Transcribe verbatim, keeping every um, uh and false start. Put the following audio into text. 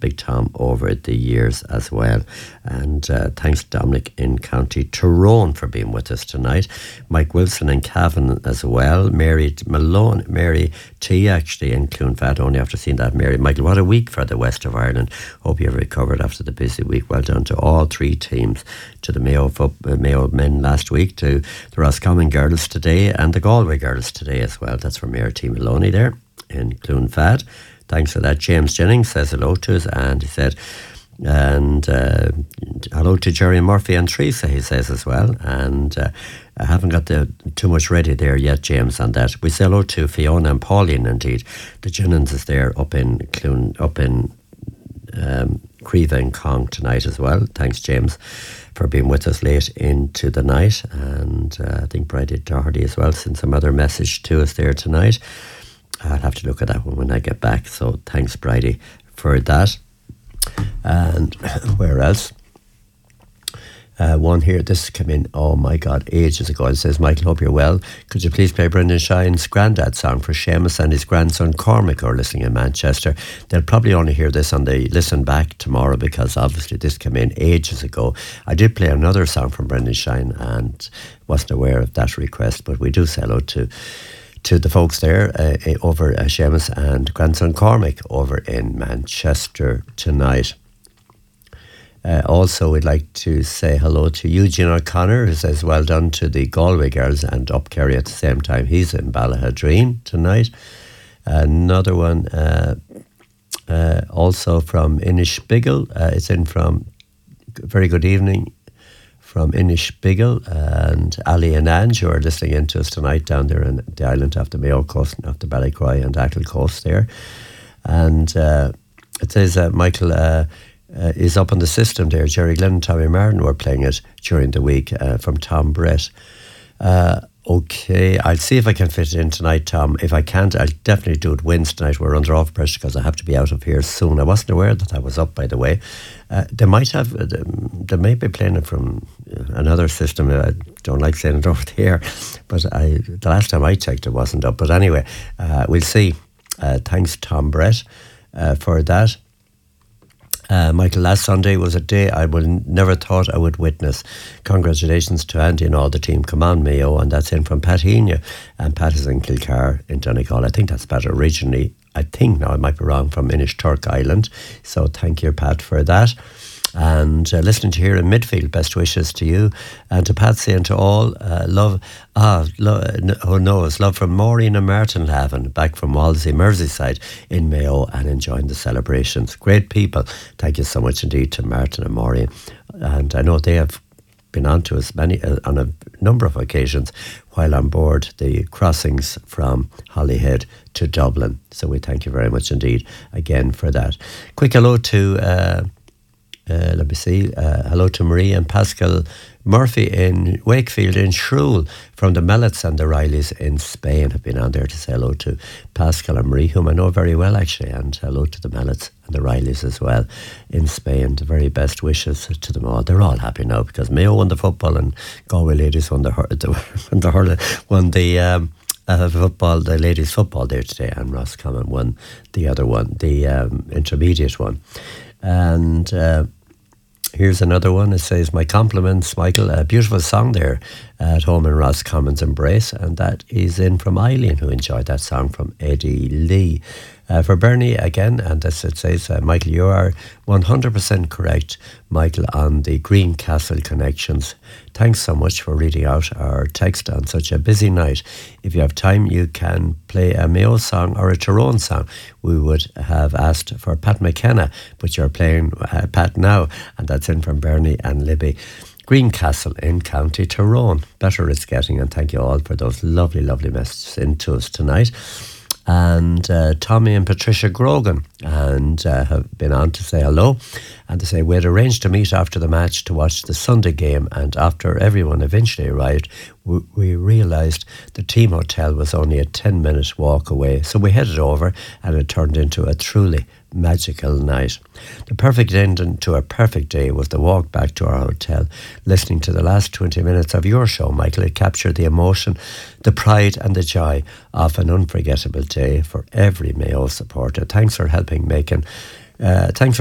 Big Tom over the years as well. And uh, thanks to Dominic in County Tyrone for being with us tonight. Mike Wilson in Cavan as well. Mary Malone, Mary T actually in Cloonfat, only after seeing that. Mary, Michael, what a week for the West of Ireland. Hope you've recovered after the busy week. Well done to all three teams, to the Mayo, fo- uh, Mayo men last week, to the Roscommon girls today, and the Galway girls today as well. That's from Mayor T. Maloney there in Cloonfat. Thanks for that. James Jennings says hello to us, and he said, and uh, hello to Jerry Murphy and Teresa, he says as well. And uh, I haven't got the too much ready there yet, James, on that. We say hello to Fiona and Pauline, indeed. The Jennings is there up in Clun, up in um, Creva and Cong tonight as well. Thanks, James, for being with us late into the night. And uh, I think Bridie Doherty as well sent some other message to us there tonight. I'll have to look at that one when I get back. So thanks, Bridie, for that. And where else? Uh, one here, this came in, oh my God, ages ago. It says, Michael, hope you're well. Could you please play Brendan Shine's Grandad song for Seamus and his grandson Cormac, who are listening in Manchester? They'll probably only hear this on the listen back tomorrow, because obviously this came in ages ago. I did play another song from Brendan Shine and wasn't aware of that request, but we do say hello to to the folks there uh, over uh, Seamus and grandson Cormac over in Manchester tonight. Uh, also, we'd like to say hello to Eugene O'Connor, who says well done to the Galway girls and up Kerry at the same time. He's in Ballahadreen tonight. Another one uh, uh, also from Inishbiggle. Uh, it's in from very good evening from Inishbiggle, and Ali and Ange, who are listening in to us tonight down there in the island off the Mayo coast and off the Ballycroy and Achill coast there. And uh, it says uh, Michael uh, uh, is up on the system there. Jerry Glenn and Tommy Martin were playing it during the week uh, from Tom Brett. Uh, okay, I'll see if I can fit it in tonight, Tom. If I can't, I'll definitely do it Wednesday night. We're under off pressure because I have to be out of here soon. I wasn't aware that I was up, by the way. Uh, they might have, uh, they may be playing it from another system. I don't like saying it over the air, but I, the last time I checked, it wasn't up. But anyway, uh, we'll see. Uh, thanks, Tom Brett, uh, for that. Uh, Michael, last Sunday was a day I would never thought I would witness. Congratulations to Andy and all the team. Come on, Mayo. And that's in from Pat Heaney. And Pat is in Kilcar in Donegal. I think that's Pat originally. I think now I might be wrong, from Inishturk Island. So thank you, Pat, for that. And uh, listening to here in midfield, best wishes to you and to Patsy and to all. Uh, love, ah, lo- who knows, love from Maureen and Martin Lavin, back from Walsey, Merseyside in Mayo, and enjoying the celebrations. Great people. Thank you so much indeed to Martin and Maureen. And I know they have been on to us many uh, on a number of occasions while on board the crossings from Holyhead to Dublin. So we thank you very much indeed again for that. Quick hello to... Uh, Uh, let me see. Uh, hello to Marie and Pascal Murphy in Wakefield in Shrule, from the Mellets and the Rileys in Spain. Have been on there to say hello to Pascal and Marie, whom I know very well actually, and hello to the Mellets and the Rileys as well in Spain. The very best wishes to them all. They're all happy now because Mayo won the football and Galway ladies won the hur- won the hurling, won the um, uh, football, the ladies football there today, and Roscommon won the other one, the um, intermediate one. And uh, here's another one. It says, my compliments, Michael. A beautiful song there at home in Roscommon's Embrace. And that is in from Eileen, who enjoyed that song from Eddie Lee. Uh, for Bernie again, and this it says, uh, Michael, you are one hundred percent correct, Michael, on the Greencastle connections. Thanks so much for reading out our text on such a busy night. If you have time, you can play a Mayo song or a Tyrone song. We would have asked for Pat McKenna, but you're playing uh, Pat now, and that's in from Bernie and Libby. Greencastle in County Tyrone. Better it's getting, and thank you all for those lovely, lovely messages into us tonight. And uh, Tommy and Patricia Grogan and uh, have been on to say hello, and to say we had arranged to meet after the match to watch the Sunday game, and after everyone eventually arrived, we, we realised the team hotel was only a ten minute walk away, so we headed over, and it turned into a truly magical night. The perfect ending to a perfect day was the walk back to our hotel, listening to the last twenty minutes of your show, Michael. It captured the emotion, the pride and the joy of an unforgettable day for every Mayo supporter. Thanks for helping making, uh, thanks for